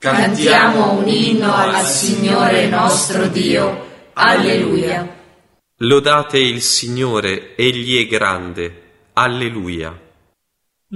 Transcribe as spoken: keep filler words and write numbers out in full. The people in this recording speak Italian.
Cantiamo un inno al Signore nostro Dio. Alleluia. Lodate il Signore, egli è grande. Alleluia.